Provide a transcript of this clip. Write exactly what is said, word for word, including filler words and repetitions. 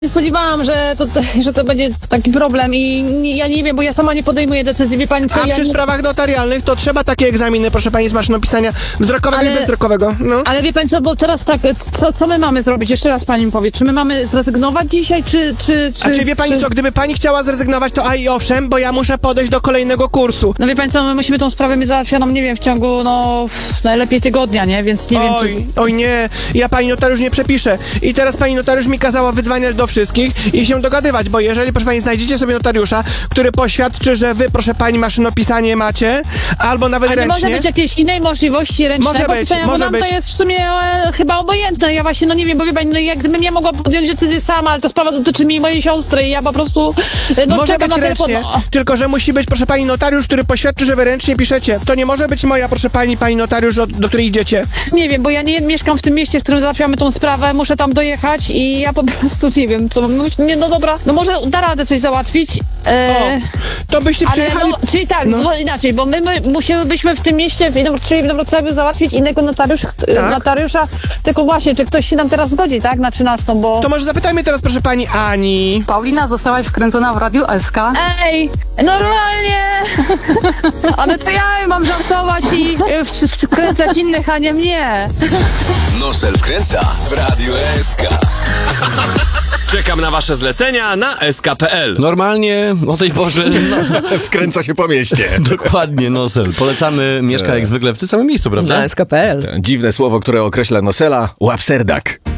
Nie spodziewałam, że to, że to będzie taki problem i nie, ja nie wiem, bo ja sama nie podejmuję decyzji, wie pani co, A ja przy nie... sprawach notarialnych to trzeba takie egzaminy, proszę pani, z maszynopisania wzrokowego Ale- i bezwzrokowego. No. Ale wie pani co, bo teraz tak, co, co my mamy zrobić? Jeszcze raz pani mi powie, czy my mamy zrezygnować dzisiaj, czy... czy, czy A czy wie pani czy... co, gdyby pani chciała zrezygnować, to a i owszem, bo ja muszę podejść do kolejnego kursu. No wie pani co, my musimy tą sprawę mieć załatwioną, nie wiem, w ciągu, no, najlepiej tygodnia, nie? Więc nie wiem, Oj, czy... oj nie, ja pani notariusz nie przepiszę. I teraz pani notariusz mi kazała wydzwaniać do wszystkich i się dogadywać, bo jeżeli, proszę pani, znajdziecie sobie notariusza, który poświadczy, że wy, proszę pani, maszynopisanie macie, albo nawet A nie może ręcznie. być jakiejś innej możliwości ręcznego Może być, pisania, bo może nam być. to jest w sumie e, chyba obojętne. Ja właśnie, no nie wiem, bo wie pani, no jak gdybym ja mogła podjąć decyzję sama, ale ta sprawa dotyczy mi i mojej siostry i ja po prostu e, no, Może czekam być na telefon. ręcznie, No. tylko że musi być, proszę pani, notariusz, który poświadczy, że wy ręcznie piszecie. To nie może być moja, proszę pani, pani notariusz, do, do której idziecie. Nie wiem, bo ja nie mieszkam w tym mieście, w którym załatwiamy tą sprawę, muszę tam dojechać i ja po prostu nie wiem, co mam. Nie, no dobra, no może da radę coś załatwić. E, O, to byście ale przyjechali... no, czyli tak, No. no. inaczej, bo my, my musielibyśmy w tym mieście, w innym, czyli w Wrocławiu załatwić innego notariusz, Tak. notariusza, tylko właśnie, czy ktoś się nam teraz zgodzi, tak, na trzynastą, bo... To może zapytajmy teraz, proszę pani, Ani. Paulina, zostałaś wkręcona w Radiu S K. Ej, normalnie! Ale to ja mam żartować i e, w- wkręcać innych, a nie mnie. Nosel wkręca w Radiu S K. Czekam na wasze zlecenia na s k kropka p l. Normalnie o tej porze Wkręca się po mieście. dokładnie Nosel. Polecamy, mieszka jak zwykle w tym samym miejscu, prawda? Na S K kropka P L. Dziwne słowo, które określa Nosela, łapserdak.